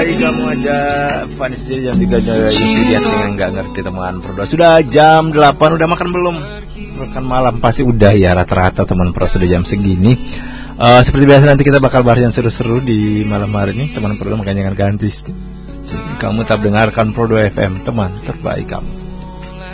terbaik kamu aja. Vanis jadi jam 3 dia dengan nggak ngerti teman Pro. Sudah jam 8, udah makan belum? Makan malam pasti udah ya rata-rata teman Pro sudah jam segini. Seperti biasa nanti kita bakal bahas yang seru-seru di malam hari ini teman Pro, makanya jangan ganti. Kamu tetap dengarkan Pro 2 FM, teman terbaik kamu.